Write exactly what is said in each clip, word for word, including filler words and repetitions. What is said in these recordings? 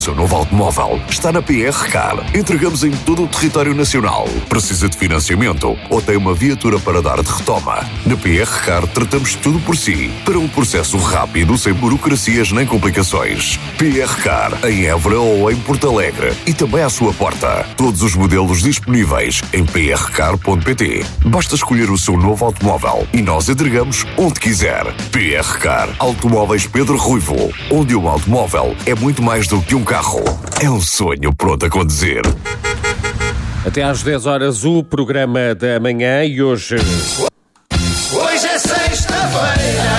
Seu novo automóvel está na P R Car. Entregamos em todo o território nacional. Precisa de financiamento ou tem uma viatura para dar de retoma? Na P R Car tratamos tudo por si, para um processo rápido, sem burocracias nem complicações. P R Car, em Évora ou em Porto Alegre. E também à sua porta. Todos os modelos disponíveis em p r car ponto p t. Basta escolher o seu novo automóvel e nós entregamos onde quiser. P R Car, Automóveis Pedro Ruivo. Onde um automóvel é muito mais do que um carro. É um sonho pronto a conduzir. Até às dez horas o programa da manhã e hoje... Hoje é sexta-feira.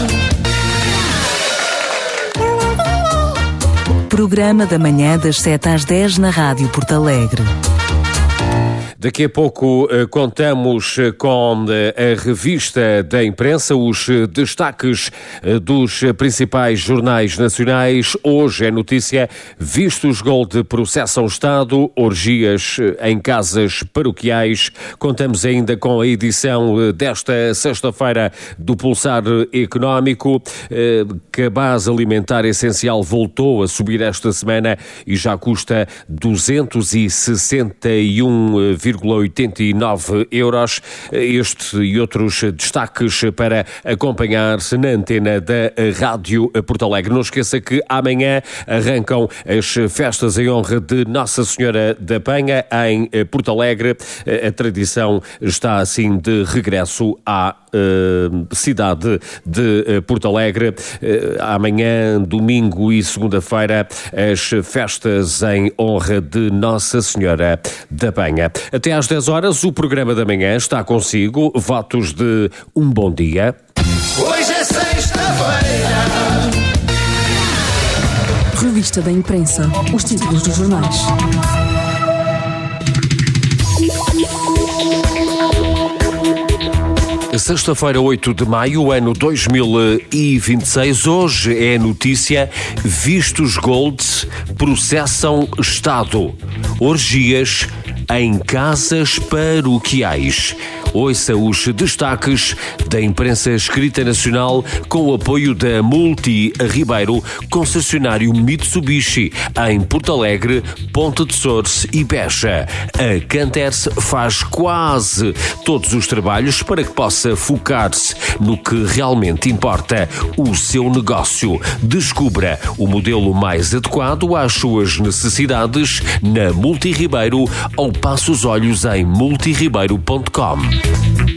Programa da manhã das sete às dez na Rádio Porto Alegre. Daqui a pouco eh, contamos eh, com eh, a revista da imprensa, os eh, destaques eh, dos eh, principais jornais nacionais. Hoje é notícia: vistos Gold processam Estado, orgias eh, em casas paroquiais. Contamos ainda com a edição eh, desta sexta-feira do Pulsar Económico, eh, que a base alimentar essencial voltou a subir esta semana e já custa duzentos e sessenta e um vírgula oitenta e nove euros. Este e outros destaques para acompanhar-se na antena da Rádio Porto Alegre. Não esqueça que amanhã arrancam as festas em honra de Nossa Senhora da Penha em Porto Alegre. A tradição está assim de regresso à uh, cidade de Porto Alegre. Uh, amanhã, domingo e segunda-feira, as festas em honra de Nossa Senhora da Penha. Até às dez horas, o programa da manhã está consigo. Votos de um bom dia. Hoje é sexta-feira. Revista da imprensa. Os títulos dos jornais. Sexta-feira, oito de maio, ano dois mil e vinte e seis. Hoje é notícia: vistos Gold processam Estado. Orgias em casas paroquiais. Ouça os destaques da imprensa escrita nacional com o apoio da Multi Ribeiro, concessionário Mitsubishi em Porto Alegre, Ponte de Sores e Beja. A Canters faz quase todos os trabalhos para que possa focar-se no que realmente importa, o seu negócio. Descubra o modelo mais adequado às suas necessidades na Multi Ribeiro ou passe os olhos em multiribeiro ponto com.